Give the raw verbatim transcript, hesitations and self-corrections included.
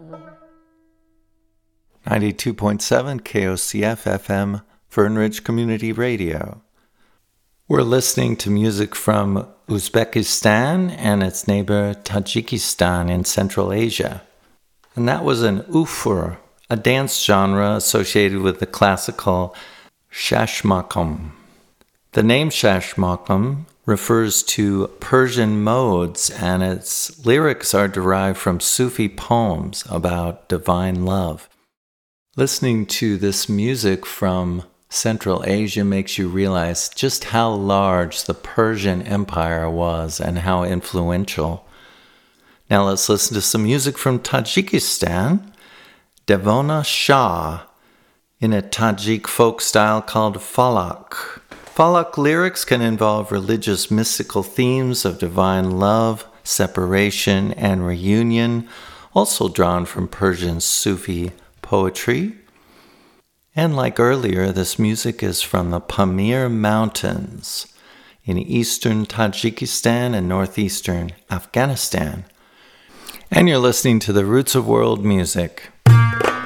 ninety-two point seven K O C F F M, Fern Ridge Community Radio. We're listening to music from Uzbekistan and its neighbor Tajikistan in Central Asia. And that was an ufur, a dance genre associated with the classical shashmakam. The name shashmakam refers to Persian modes, and its lyrics are derived from Sufi poems about divine love. Listening to this music from Central Asia makes you realize just how large the Persian Empire was and how influential. Now let's listen to some music from Tajikistan, Devona Shah, in a Tajik folk style called Falak. Falak lyrics can involve religious mystical themes of divine love, separation, and reunion, also drawn from Persian Sufi poetry. And like earlier, this music is from the Pamir Mountains in eastern Tajikistan and northeastern Afghanistan. And you're listening to the Roots of World Music.